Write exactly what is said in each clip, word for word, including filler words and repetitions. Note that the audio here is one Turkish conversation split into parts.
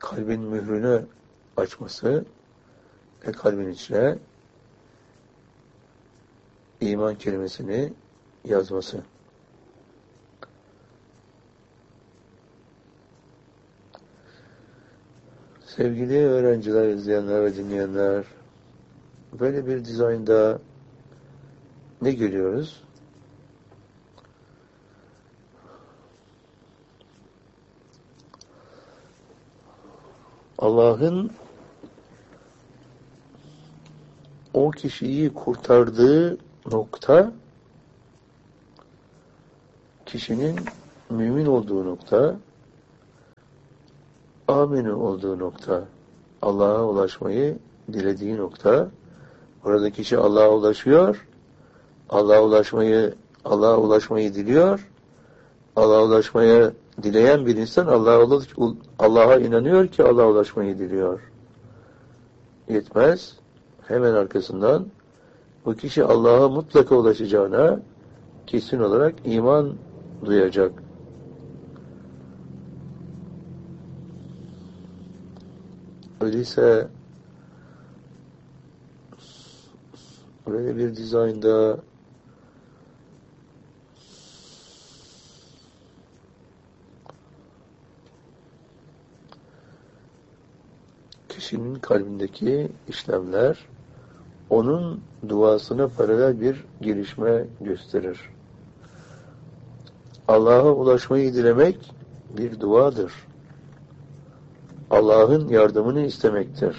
kalbin mührünü açması ve kalbin içine iman kelimesini yazması. Sevgili öğrenciler, izleyenler ve dinleyenler, böyle bir dizaynda ne görüyoruz? Allah'ın o kişiyi kurtardığı nokta, kişinin mümin olduğu nokta, aminu olduğu nokta, Allah'a ulaşmayı dilediği nokta. Orada kişi Allah'a ulaşıyor, Allah'a ulaşmayı Allah'a ulaşmayı diliyor. Allah'a ulaşmayı dileyen bir insan Allah'a Allah'a inanıyor ki Allah'a ulaşmayı diliyor. Yetmez. Hemen arkasından bu kişi Allah'a mutlaka ulaşacağına kesin olarak iman duyacak. Öyleyse böyle bir dizaynda kişinin kalbindeki işlemler onun duasına paralel bir gelişme gösterir. Allah'a ulaşmayı dilemek bir duadır. Allah'ın yardımını istemektir.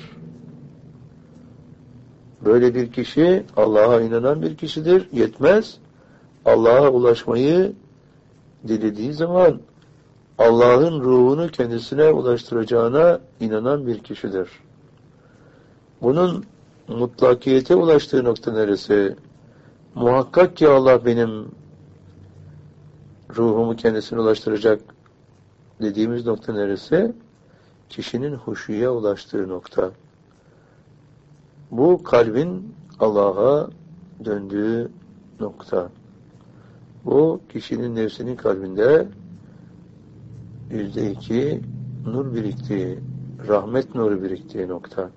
Böyle bir kişi Allah'a inanan bir kişidir. Yetmez. Allah'a ulaşmayı dilediği zaman Allah'ın ruhunu kendisine ulaştıracağına inanan bir kişidir. Bunun mutlakiyete ulaştığı nokta neresi? Muhakkak ki Allah benim ruhumu kendisine ulaştıracak dediğimiz nokta neresi? Kişinin huşuya ulaştığı nokta. Bu kalbin Allah'a döndüğü nokta. Bu kişinin nefsinin kalbinde yüzde iki nur biriktiği, rahmet nuru biriktiği nokta.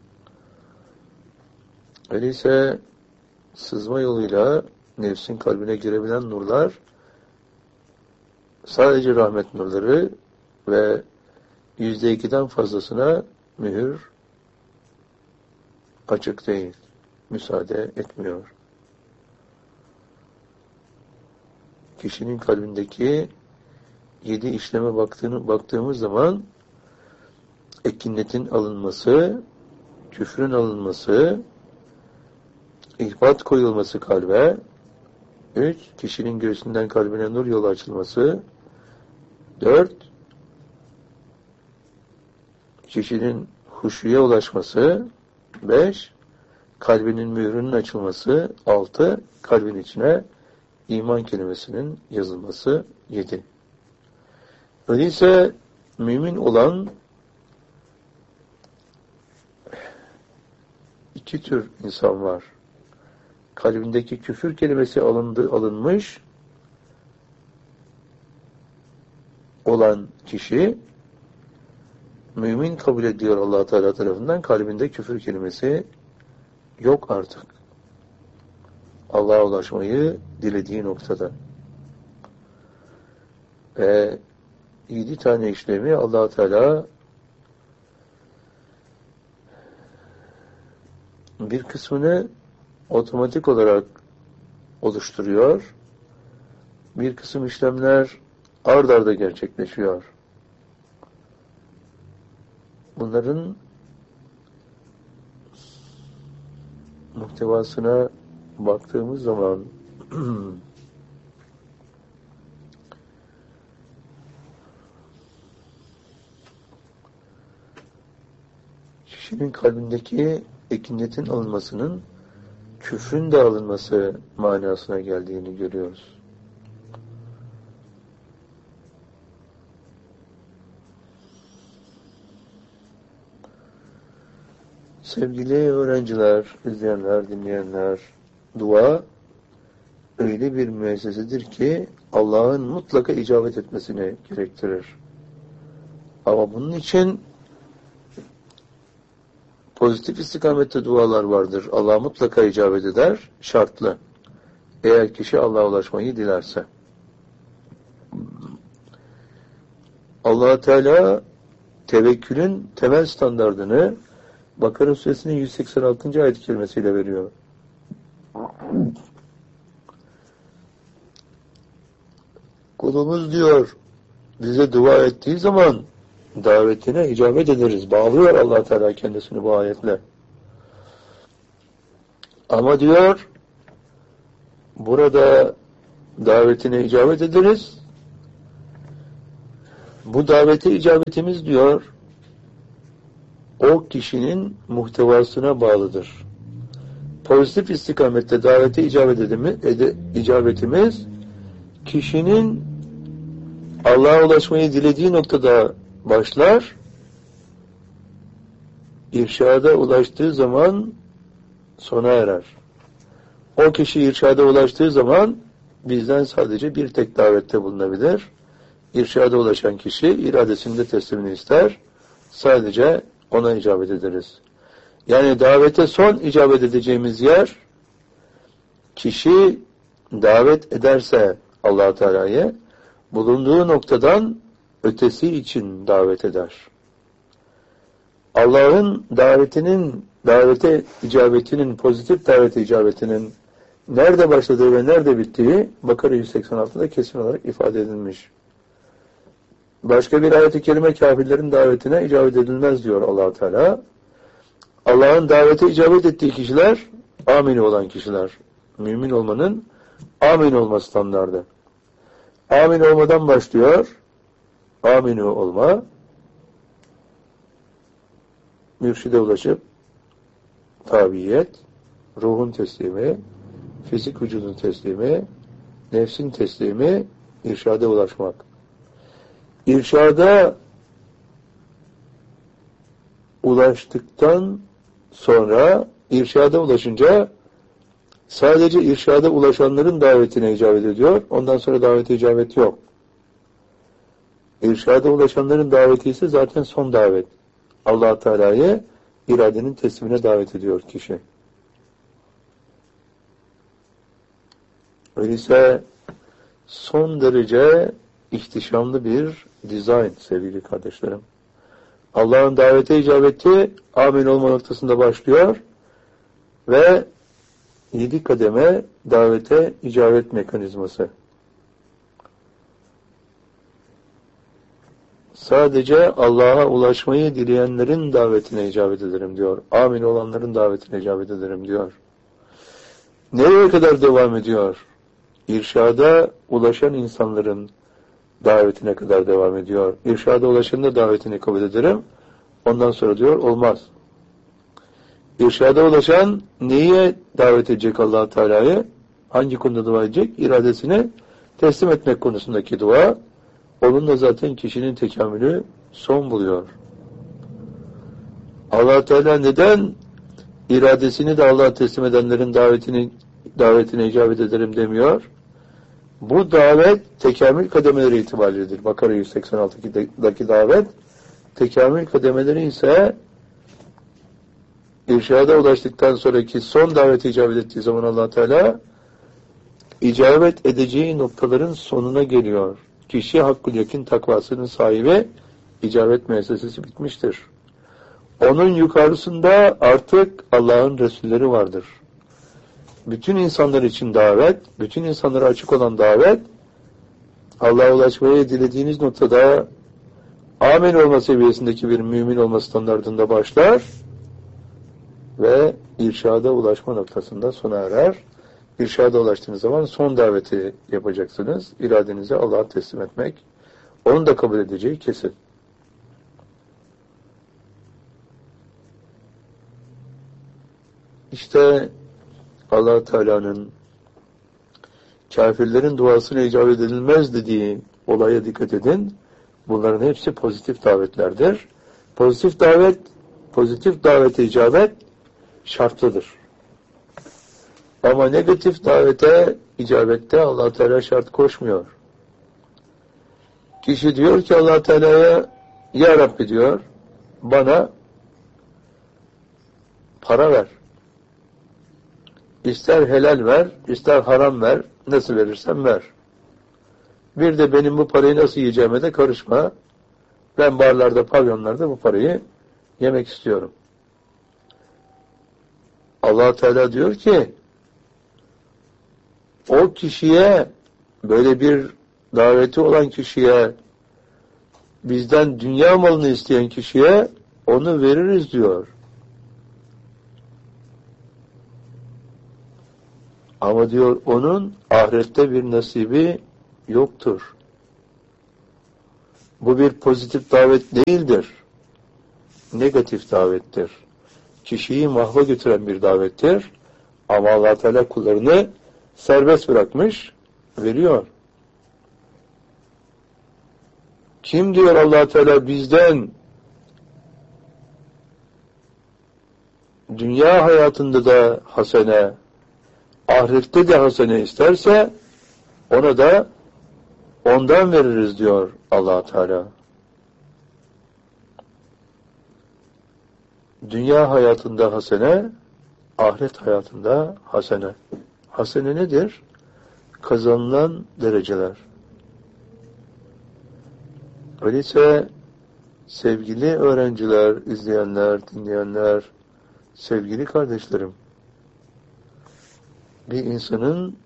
Öyleyse sızma yoluyla nefsin kalbine girebilen nurlar sadece rahmet nurları ve yüzde ikiden fazlasına mühür açık değil, müsaade etmiyor. Kişinin kalbindeki yedi işleme baktığını, baktığımız zaman ekinnetin alınması, küfrün alınması, ihbat koyulması kalbe, üç, kişinin göğsünden kalbine nur yolu açılması, dört, kişinin huşuya ulaşması, beş, kalbinin mührünün açılması, altı, kalbin içine iman kelimesinin yazılması, yedi. Öyleyse mümin olan iki tür insan var. Kalbindeki küfür kelimesi alındı, alınmış olan kişi mümin kabul ediyor Allah Teala tarafından, kalbinde küfür kelimesi yok artık. Allah'a ulaşmayı dilediği noktada. Ve yedi tane işlemi Allah Teala bir kısmını otomatik olarak oluşturuyor. Bir kısım işlemler ard arda gerçekleşiyor. Bunların muhtevasına baktığımız zaman kişinin kalbindeki ekinnetin alınmasının küfrün de alınması manasına geldiğini görüyoruz. Sevgili öğrenciler, izleyenler, dinleyenler, dua öyle bir müessesedir ki Allah'ın mutlaka icabet etmesini gerektirir. Ama bunun için pozitif istikamette dualar vardır. Allah mutlaka icabet eder. Şartlı. Eğer kişi Allah'a ulaşmayı dilerse. Allah Teala tevekkülün temel standardını Bakara Suresinin yüz seksen altıncı ayet-i kerimesiyle veriyor. Kulumuz diyor, bize dua ettiği zaman davetine icabet ederiz. Bağlıyor Allah Teala kendisini bu ayetle. Ama diyor, burada davetine icabet ederiz. Bu davete icabetimiz diyor, o kişinin muhtevasına bağlıdır. Pozitif istikamette davete icabet edimi, ede, icabetimiz, kişinin Allah'a ulaşmayı dilediği noktada başlar, irşada ulaştığı zaman sona erer. O kişi irşada ulaştığı zaman bizden sadece bir tek davette bulunabilir. İrşada ulaşan kişi iradesinde teslimini ister. Sadece ona icabet ederiz. Yani davete son icabet edeceğimiz yer, kişi davet ederse Allah Teala'ya bulunduğu noktadan ötesi için davet eder. Allah'ın davetinin, davete icabetinin, pozitif davete icabetinin nerede başladığı ve nerede bittiği Bakara yüz seksen altıda kesin olarak ifade edilmiş. Başka bir ayet-i kerime kafirlerin davetine icabet edilmez diyor Allah Teala. Allah'ın davete icabet ettiği kişiler amin olan kişiler. Mümin olmanın amin olma standardı. Amin olmadan başlıyor. Amin olma. Mürşide ulaşıp tabiyet, ruhun teslimi, fizik vücudun teslimi, nefsin teslimi, irşada ulaşmak. İrşada ulaştıktan sonra, irşada ulaşınca sadece irşada ulaşanların davetine icabet ediyor. Ondan sonra davete icabet yok. İrşada ulaşanların daveti ise zaten son davet. Allah Teala'yı iradenin teslimine davet ediyor kişi. Öyleyse son derece ihtişamlı bir dizayn sevgili kardeşlerim. Allah'ın davete icabeti amin olma noktasında başlıyor ve yedi kademe davete icabet mekanizması. Sadece Allah'a ulaşmayı dileyenlerin davetine icabet ederim diyor. Amin olanların davetine icabet ederim diyor. Nereye kadar devam ediyor? İrşada ulaşan insanların davetine kadar devam ediyor. İrşada ulaşanın da davetini kabul ederim. Ondan sonra diyor olmaz. İrşada ulaşan neye davet edecek Allah Teala'yı? Hangi konuda dua edecek? İradesini teslim etmek konusundaki dua. Onunla zaten kişinin tekamülü son buluyor. Allah Teala neden iradesini de Allah'a teslim edenlerin davetini davetine icabet ederim demiyor? Bu davet tekamül kademeleri itibarıyledir. Bakara yüz seksen altıdaki davet tekamül kademeleri ise irşada ulaştıktan sonraki son davete icabet ettiği zaman Allah Teala icabet edeceği noktaların sonuna geliyor. Kişi hakkul yakin takvasının sahibi, icabet müessesesi bitmiştir. Onun yukarısında artık Allah'ın Resulleri vardır. Bütün insanlar için davet, bütün insanlara açık olan davet, Allah'a ulaşmaya dilediğiniz noktada amin olma seviyesindeki bir mümin olma standartında başlar ve irşada ulaşma noktasında sona erer. İrşada ulaştığınız zaman son daveti yapacaksınız. İradenizi Allah'a teslim etmek. Onun da kabul edeceği kesin. İşte Allah Teala'nın kafirlerin duasına icabet edilmez dediği olaya dikkat edin. Bunların hepsi pozitif davetlerdir. Pozitif davet, pozitif davete icabet şartlıdır. Ama negatif davete icabette Allah Teala şart koşmuyor. Kişi diyor ki Allah Teala'ya ya Rabbi diyor, bana para ver. İster helal ver, ister haram ver, nasıl verirsen ver. Bir de benim bu parayı nasıl yiyeceğime de karışma. Ben barlarda, pavyonlarda bu parayı yemek istiyorum. Allah Teala diyor ki, o kişiye, böyle bir daveti olan kişiye, bizden dünya malını isteyen kişiye onu veririz diyor. Ama diyor onun ahirette bir nasibi yoktur. Bu bir pozitif davet değildir. Negatif davettir. Kişiyi mahva götüren bir davettir. Ama Allah Teala kullarını serbest bırakmış, veriyor. Kim diyor Allah Teala bizden dünya hayatında da hasene, ahirette de hasene isterse ona da ondan veririz diyor Allah Teala. Dünya hayatında hasene, ahiret hayatında hasene. Hasene nedir? Kazanılan dereceler. Öyleyse sevgili öğrenciler, izleyenler, dinleyenler, sevgili kardeşlerim, bir insanın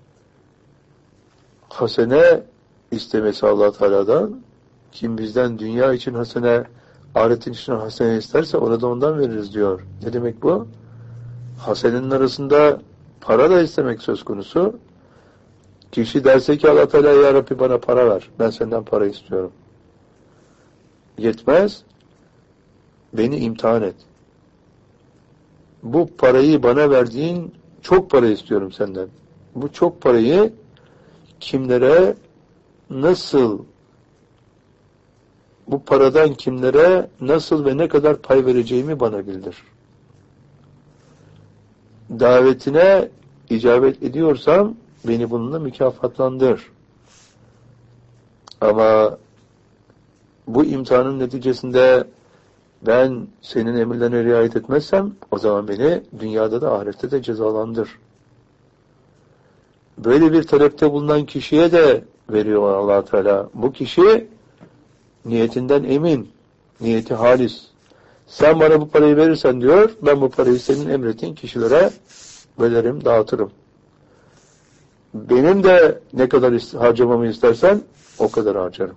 hasene istemesi Allah Teala'dan, kim bizden dünya için hasene, ahiretin için hasene isterse ona da ondan veririz diyor. Ne demek bu? Hasenenin arasında para da istemek söz konusu. Kişi derse ki Allah Teala, ya Rabbi bana para ver, ben senden para istiyorum. Yetmez, beni imtihan et. Bu parayı bana verdiğin çok para istiyorum senden. Bu çok parayı kimlere, nasıl, bu paradan kimlere nasıl ve ne kadar pay vereceğimi bana bildir. Davetine icabet ediyorsam beni bununla mükafatlandır. Ama bu imtihanın neticesinde ben senin emirlerine riayet etmezsem o zaman beni dünyada da ahirette de cezalandır. Böyle bir talepte bulunan kişiye de veriyor Allah Teala. Bu kişi niyetinden emin, niyeti halis. Sen bana bu parayı verirsen diyor, ben bu parayı senin emrettiğin kişilere bölerim, dağıtırım. Benim de ne kadar harcamamı istersen o kadar harcarım.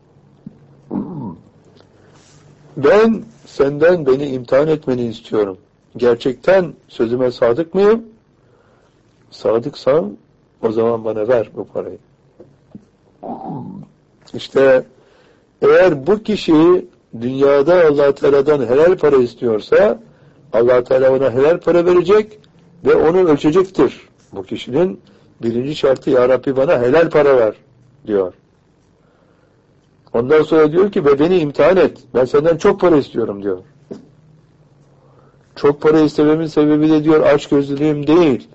Ben senden beni imtihan etmeni istiyorum. Gerçekten sözüme sadık mıyım? Sadıksam o zaman bana ver bu parayı. İşte eğer bu kişi dünyada Allah Teala'dan helal para istiyorsa Allah Teala ona helal para verecek ve onu ölçecektir. Bu kişinin birinci şartı, ya Rabbi bana helal para ver diyor. Ondan sonra diyor ki ve beni imtihan et. Ben senden çok para istiyorum diyor. Çok para istememin sebebi de diyor açgözlülüğüm değil.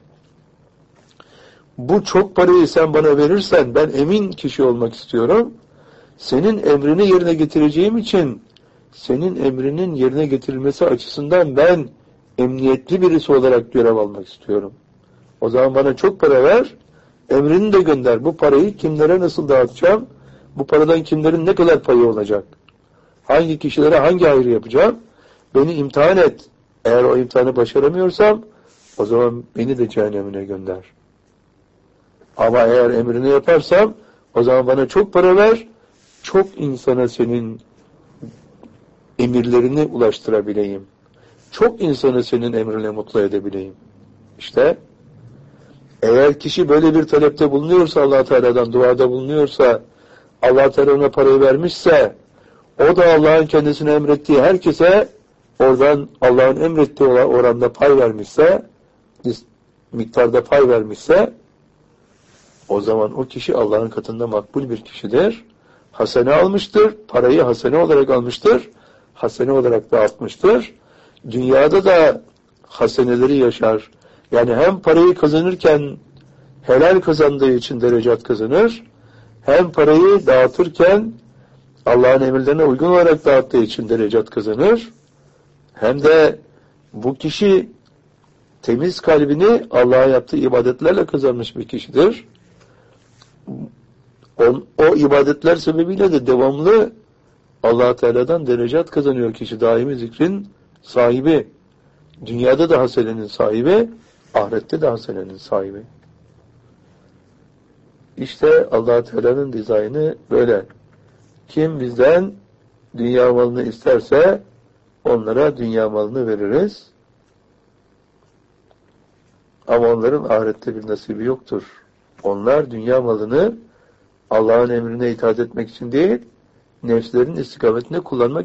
Bu çok parayı sen bana verirsen ben emin kişi olmak istiyorum. Senin emrini yerine getireceğim için senin emrinin yerine getirilmesi açısından ben emniyetli birisi olarak görev almak istiyorum. O zaman bana çok para ver, emrini de gönder. Bu parayı kimlere nasıl dağıtacağım? Bu paradan kimlerin ne kadar payı olacak? Hangi kişilere hangi hayrı yapacağım? Beni imtihan et. Eğer o imtihanı başaramıyorsam o zaman beni de cehennemine gönder. Ama eğer emrini yaparsam o zaman bana çok para ver, çok insana senin emirlerini ulaştırabileyim. Çok insanı senin emrine mutlu edebileyim. İşte eğer kişi böyle bir talepte bulunuyorsa, Allah Teala'dan duada bulunuyorsa, Allah Teala ona parayı vermişse, o da Allah'ın kendisine emrettiği herkese oradan Allah'ın emrettiği oranda pay vermişse, miktarda pay vermişse, o zaman o kişi Allah'ın katında makbul bir kişidir. Hasene almıştır, parayı hasene olarak almıştır, hasene olarak dağıtmıştır. Dünyada da haseneleri yaşar. Yani hem parayı kazanırken helal kazandığı için derecat kazanır, hem parayı dağıtırken Allah'ın emirlerine uygun olarak dağıttığı için derecat kazanır, hem de Bu kişi temiz kalbini Allah'a yaptığı ibadetlerle kazanmış bir kişidir. O, o ibadetler sebebiyle de devamlı Allah Teala'dan derecat kazanıyor kişi. Daimi zikrin sahibi. Dünyada da haselenin sahibi, ahirette de haselenin sahibi. İşte Allah Teala'nın dizaynı böyle. Kim bizden dünya malını isterse onlara dünya malını veririz. Ama onların ahirette bir nasibi yoktur. Onlar dünya malını Allah'ın emrine itaat etmek için değil, nefslerin istikametine kullanmak